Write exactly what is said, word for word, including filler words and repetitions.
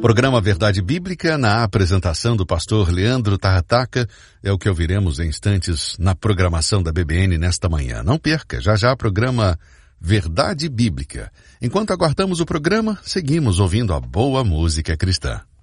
Programa Verdade Bíblica, na apresentação do pastor Leandro Tarrataca, é o que ouviremos em instantes na programação da B B N nesta manhã. Não perca, já já programa Verdade Bíblica. Enquanto aguardamos o programa, seguimos ouvindo a boa música cristã.